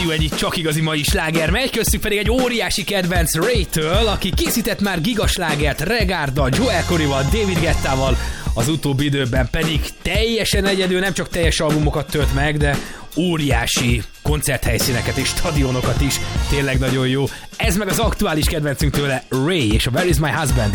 Egyik csak igazi mai sláger megy, köztük pedig egy óriási kedvenc Ray-től, aki készített már gigaslágert Regarddal, Joel Corryval, David Guettával, az utóbbi időben pedig teljesen egyedül nem csak teljes albumokat tört meg, de óriási koncerthelyszíneket és stadionokat is, tényleg nagyon jó. Ez meg az aktuális kedvencünk tőle, Ray és a Where is my husband?